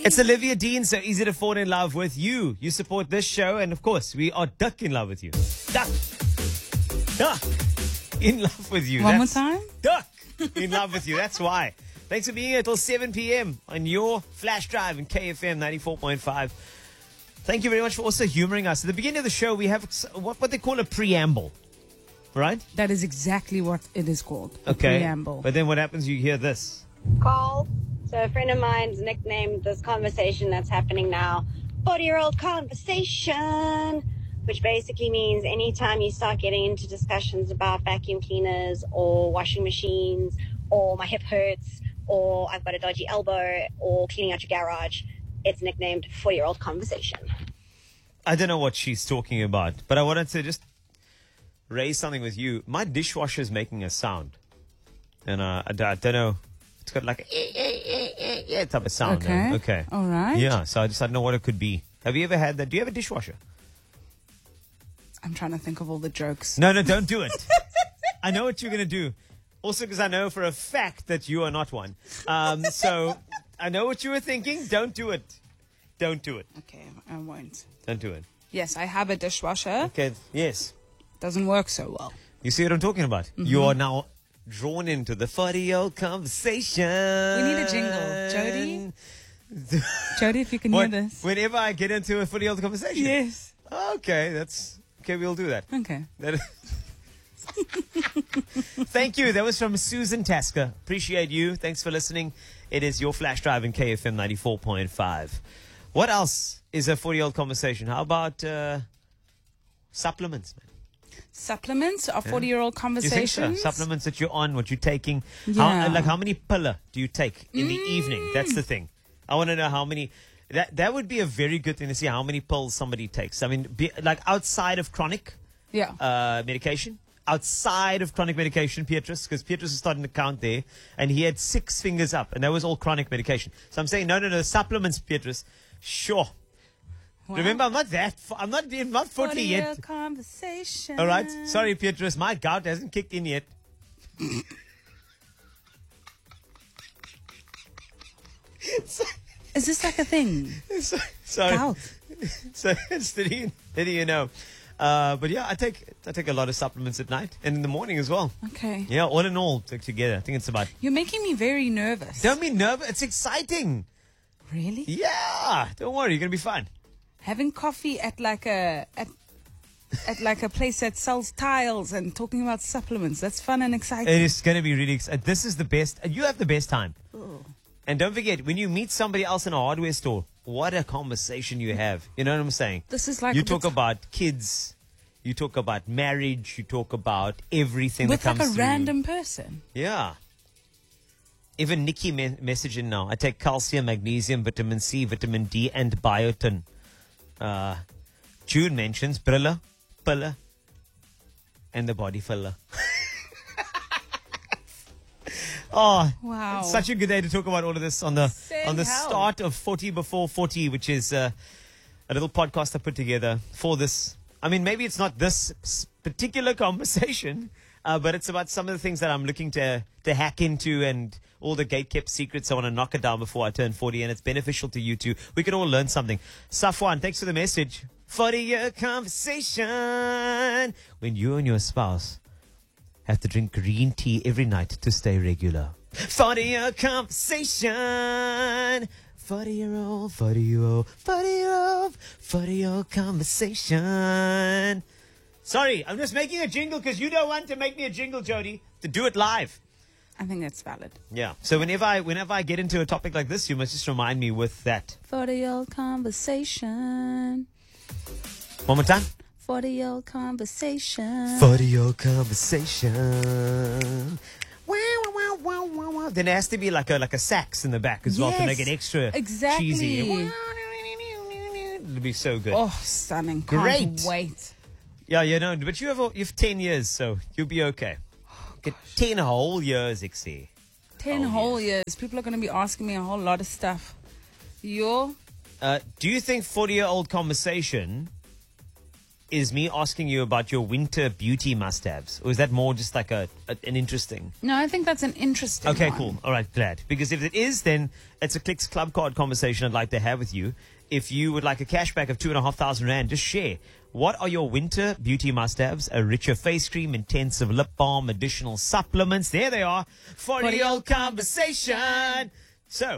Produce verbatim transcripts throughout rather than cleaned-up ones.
It's Olivia Dean, so easy to fall in love with you. You support this show, and of course, we are duck in love with you. Duck. Duck. In love with you. One That's more time? Duck. In love with you. That's why. Thanks for being here till seven p.m. on your flash drive in K F M ninety-four point five. Thank you very much for also humoring us. At the beginning of the show, we have what, what they call a preamble, right? That is exactly what it is called. A Okay. preamble. But then what happens? You hear this. Call. So a friend of mine's nicknamed this conversation that's happening now forty-year-old conversation, which basically means anytime you start getting into discussions about vacuum cleaners or washing machines or my hip hurts or I've got a dodgy elbow or cleaning out your garage, it's nicknamed forty-year-old conversation. I don't know what she's talking about, but I wanted to just raise something with you. My dishwasher is making a sound, and uh, I, I don't know. It's got like a eh, eh, eh, eh, eh type of sound. Okay. uh, Okay. All right. Yeah. So I just I don't know what it could be. Have you ever had that? Do you have a dishwasher? I'm trying to think of all the jokes. No, no, don't do it. I know what you're going to do. Also, because I know for a fact that you are not one. Um, so I know what you were thinking. Don't do it. Don't do it. Okay, I won't. Don't do it. Yes, I have a dishwasher. Okay. Yes. Doesn't work so well. You see what I'm talking about? Mm-hmm. You are now drawn into the forty-year-old conversation. We need a jingle. Jody? Jody, if you can What, hear this. whenever I get into a forty-year-old conversation? Yes. Okay, that's... Okay, we'll do that. Okay. That Thank you. That was from Susan Tasker. Appreciate you. Thanks for listening. It is your flash drive in K F M ninety-four point five. What else is a forty-year-old conversation? How about uh, supplements, man? Supplements are forty-year-old Do you conversations. think so? Supplements that you're on, what you're taking. Yeah. How, like how many pillar do you take in the evening? That's the thing. I want to know how many. That that would be a very good thing to see how many pills somebody takes. I mean, be, like outside of chronic Yeah. uh, medication, outside of chronic medication, Pietrus, because Pietrus is starting to count there, and he had six fingers up, and that was all chronic medication. So I'm saying, no, no, no, supplements, Pietrus. Sure. Wow. Remember, I'm not that. I'm not. I'm not forty yet. forty-year conversation. All right. Sorry, Pietrus. My gout hasn't kicked in yet. Is this like a thing? So, sorry. Gout. So it's did you, did you know? Uh, but yeah, I take I take a lot of supplements at night and in the morning as well. Okay. Yeah, all in all, t- together, I think it's about. You're making me very nervous. Don't be nervous. It's exciting. Really? Yeah. Don't worry. You're gonna be fine. Having coffee at like a at, at like a place that sells tiles and talking about supplements. That's fun and exciting. It is gonna be really exciting. This is the best. You have the best time. Oh. And don't forget, when you meet somebody else in a hardware store, what a conversation you have. You know what I'm saying? This is like you a talk bit- about kids, you talk about marriage, you talk about everything with that comes like a through. random person. Yeah. Even Nikki me- messaging now. I take calcium, magnesium, vitamin C, vitamin D, and biotin. Uh, June mentions Brilla, Pilla, and the body filler. Oh, Wow. It's such a good day to talk about all of this on the Send on the help. start of forty Before forty, which is uh, a little podcast I put together for this. I mean, maybe it's not this s- particular conversation, uh, but it's about some of the things that I'm looking to to hack into and all the gate-kept secrets. I want to knock it down before I turn forty, and it's beneficial to you too. We can all learn something. Safwan, thanks for the message. forty-year conversation. When you and your spouse have to drink green tea every night to stay regular. forty-year conversation. forty-year-old, forty-year-old, forty-year-old, forty-year-old conversation. Sorry, I'm just making a jingle because you don't want to make me a jingle, Jody, to do it live. I think that's valid. Yeah. So whenever I whenever I get into a topic like this, you must just remind me with that. forty-year-old conversation. One more time. forty-year-old conversation. forty-year conversation. Wow, wow, wow, wow, wow. Then there has to be like a like a sax in the back as well to Yes, make it extra exactly. cheesy. It'll be so good. Oh, stunning. Can't Great. wait. Yeah, you know, but you have a, you have ten years, so you'll be okay. Get ten whole years, Ixie. Ten Oh, whole years. People are going to be asking me a whole lot of stuff. You're... Uh, do you think forty-year-old conversation is me asking you about your winter beauty must-haves, or is that more just like a, a an interesting? No, I think that's an interesting Okay, one. cool. All right, glad. Because if it is, then it's a Clicks Club Card conversation I'd like to have with you. If you would like a cashback of two and a half thousand rand, just share. What are your winter beauty must-haves? A richer face cream, intensive lip balm, additional supplements. There they are. For the old conversation. So,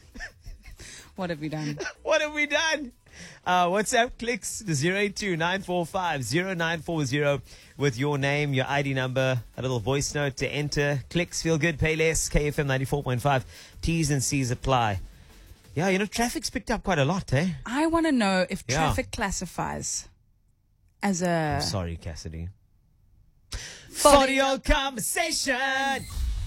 What have we done? what have we done? Uh, WhatsApp clicks to zero eight two nine four five zero nine four zero with your name, your I D number, a little voice note to enter. Clicks, feel good, pay less. K F M ninety-four point five. T's and C's apply. Yeah, you know, traffic's picked up quite a lot, eh? I want to know if Yeah. traffic classifies as a... I'm sorry, Cassidy. For the old conversation.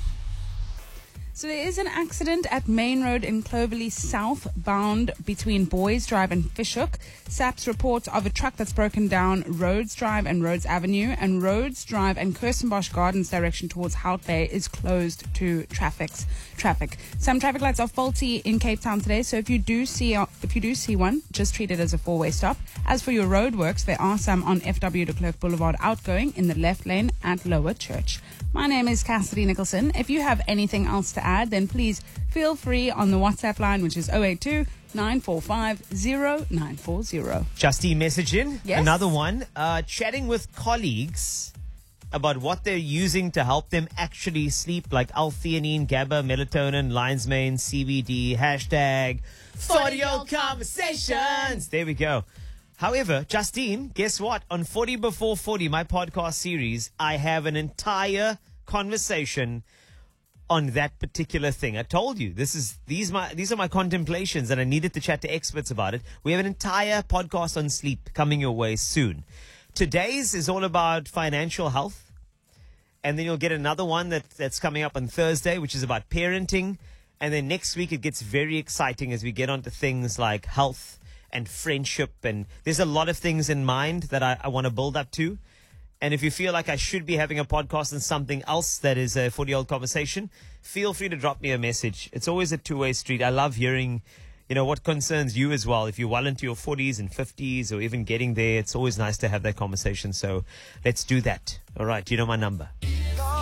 So there is an accident at Main Road in Clovelly southbound between Boys Drive and Fishhook. SAPS reports of a truck that's broken down Rhodes Drive and Rhodes Avenue, and Rhodes Drive and Kirstenbosch Gardens direction towards Hout Bay is closed to traffic's traffic. Some traffic lights are faulty in Cape Town today, so if you do see if you do see one, just treat it as a four-way stop. As for your roadworks, there are some on F W de Klerk Boulevard outgoing in the left lane at Lower Church. My name is Cassidy Nicholson. If you have anything else to add, then please feel free on the WhatsApp line, which is zero eight two nine four five zero nine four zero. Justine message in. Yes. Another one. Uh, chatting with colleagues about what they're using to help them actually sleep, like L-theanine, GABA, melatonin, lion's mane, C B D, hashtag forty old conversations. There we go. However, Justine, guess what? On forty Before forty, my podcast series, I have an entire conversation on that particular thing. I told you, this is these my these are my contemplations, and I needed to chat to experts about it. We have an entire podcast on sleep coming your way soon. Today's is all about financial health, and then you'll get another one that that's coming up on Thursday, which is about parenting, and then next week it gets very exciting as we get onto things like health and friendship, and there's a lot of things in mind that I, I want to build up to. And if you feel like I should be having a podcast on something else that is a forty-year-old conversation, feel free to drop me a message. It's always a two-way street. I love hearing, you know, what concerns you as well. If you're well into your forties and fifties or even getting there, it's always nice to have that conversation. So let's do that. All right, you know my number.